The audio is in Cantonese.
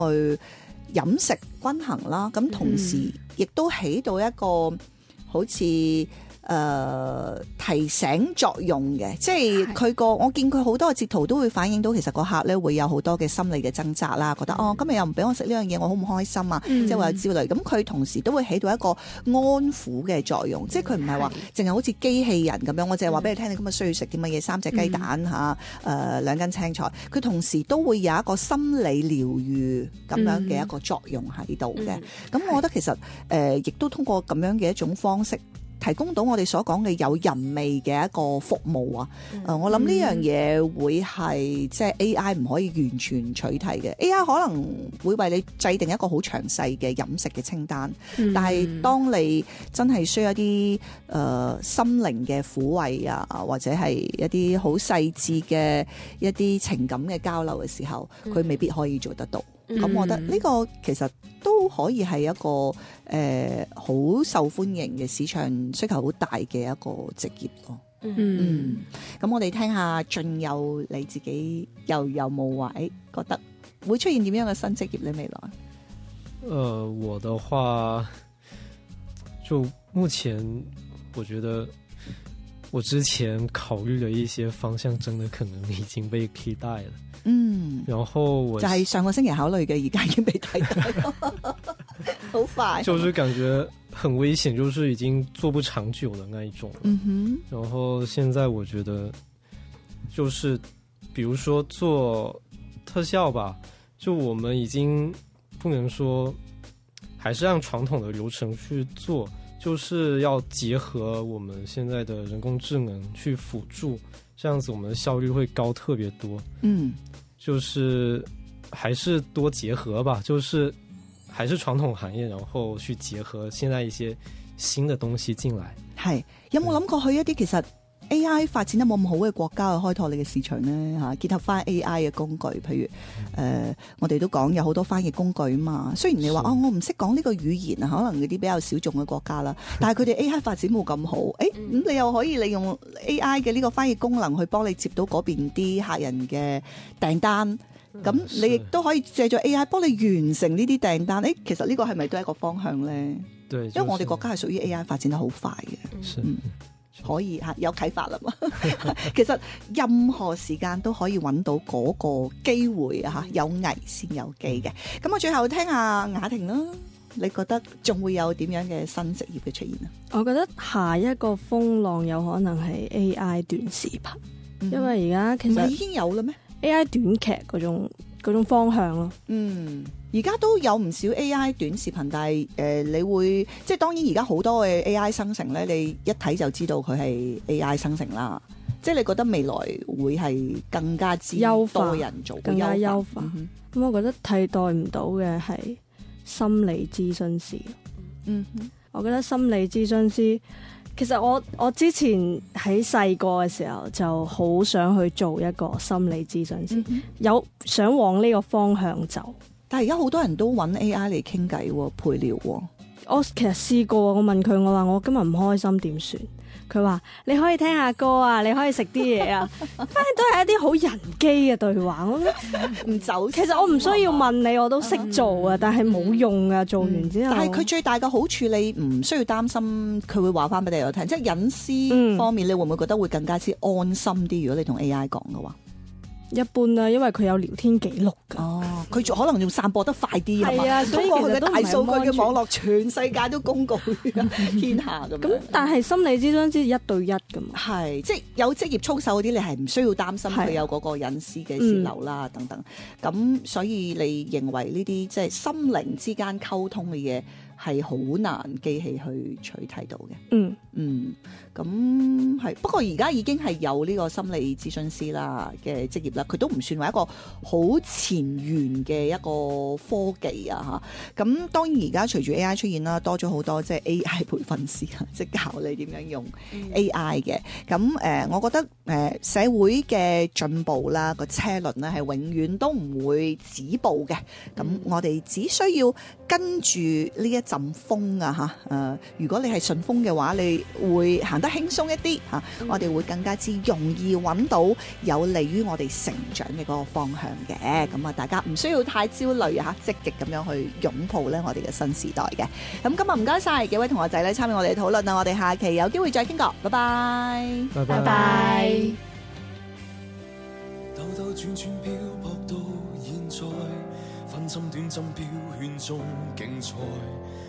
去飲食均衡啦，咁同時亦都起到一個好似提醒作用嘅，即係佢個我見佢好多嘅截圖都會反映到其實個客咧會有好多嘅心理嘅掙扎啦，覺得今日又唔俾我食呢樣嘢，我好唔開心啊，即係會有焦慮。咁佢同時都會起到一個安撫嘅作用，即係佢唔係話淨係好似機器人咁樣，我淨係話俾你聽，你今日需要食啲乜嘢，3隻雞蛋嚇，2斤青菜。佢同時都會有一個心理療愈咁樣嘅一個作用喺度嘅。咁我覺得其實亦都通過咁樣嘅一種方式，提供到我哋所講嘅有人味嘅一個服務啊！我諗呢樣嘢會係即係 AI 唔可以完全取替嘅。AI 可能會為你制定一個好詳細嘅飲食嘅清單，但係當你真係需要一啲心靈嘅撫慰啊，或者係一啲好細緻嘅一啲情感嘅交流嘅時候，佢未必可以做得到。咁我覺得呢個其實都可以係一個好受歡迎嘅市場需求好大嘅一個職業咯。咁我哋聽下俊友你自己又有冇話覺得會出現點樣嘅新職業呢？未來我的話就目前我覺得我之前考慮的一些方向真的可能已經被替代了。然後我就係上個星期考慮嘅，而家已經被替代，好快。 就是感覺很危險，就是已經做不長久的那一種。然後現在我覺得，就是比如說做特效吧，就我們已經不能說，還是按傳統的流程去做，就是要結合我們現在的人工智能去輔助，這樣子我們的效率會高特別多。就是還是多結合吧，就是還是傳統行業，然後去結合現在一些新的東西進來。係有冇諗過去一啲其實 AI 發展得冇咁好嘅國家去開拓你嘅市場呢？嚇，結合翻 AI 嘅工具，譬如我哋都講有好多翻譯工具啊嘛。雖然你話我唔識講呢個語言啊，可能嗰啲比較小眾嘅國家啦，但係佢哋 AI 發展冇咁好。咁你又可以利用 AI 嘅呢個翻譯功能去幫你接到嗰邊啲客人嘅訂單。咁你亦都可以借助 AI 幫你完成呢啲訂單。其實呢個係咪都係一個方向咧？ 對， 因為我哋國家係屬於 AI 發展得好快嘅。可以有啟發啦嘛。其實任何時間都可以揾到嗰個機會啊，有危先有機嘅。咁我最後聽下雅婷啦，你覺得仲會有點樣嘅新職業嘅出現啊？ 我覺得下一個風浪有可能係 AI 短視頻，因為而家其實已經有啦咩？ AI 短劇嗰種方向咯。 而家都有唔少 AI 短視頻，但係你會即係當然而家好多嘅 AI 生成咧，你一睇就知道佢係 AI 生成啦。即係你覺得未來會係更加之多人做， 更加優化。咁我覺得替代唔到嘅係心理諮詢師。我覺得心理諮詢師其實我之前喺細個嘅時候就好想去做一個心理諮詢師，有想往呢個方向走。 但係而家好多人都揾 AI 嚟傾偈喎，陪聊喎。 我其實試過，我問佢，我話我今日唔開心點算？佢話你可以聽下歌啊，你可以食啲嘢啊，反正都係一啲好人機嘅對話。我唔走， 其實我唔需要問你，我都識做啊，但係冇用啊。做完之後， 但係佢最大嘅好處，你唔需要擔心佢會話翻俾你有聽，即係隱私方面，你會唔會覺得會更加之安心啲？如果你同 AI 講嘅話。 一般啦，因為佢有聊天記錄㗎。 佢可能仲散播得快啲， 係啊， 通過佢嘅大數據嘅網絡，全世界都公告天下咁。 咁但係心理諮詢師一對一㗎嘛？ 係，即係有職業操守嗰啲，你係唔需要擔心佢有嗰個隱私嘅洩漏啦，等等。咁所以你認為呢啲即係心靈之間溝通嘅嘢係好難機器去取替到嘅。咁係，不過而家已經係有呢個心理諮詢師啦嘅職業啦，佢都唔算話一個好前沿嘅一個科技啊嚇。咁當然而家隨住 AI 出現啦，多咗好多即係 AI 培訓師啊，即係教你點樣用 AI 嘅。咁我覺得社會嘅進步啦，個車輪咧係永遠都唔會止步嘅。咁我哋只需要跟住呢一陣風啊嚇，如果你係順風嘅話，你會行得輕鬆一啲嚇，我哋會更加之容易揾到有利於我哋成長嘅嗰個方向嘅。咁啊，大家唔需要太焦慮嚇，積極咁樣去擁抱咧我哋嘅新時代嘅。咁今日唔該晒幾位同學仔咧參與我哋嘅討論啊，我哋下期有機會再傾過，拜拜， 拜拜。 兜兜轉轉漂泊到現在，分針短針標圈中競賽。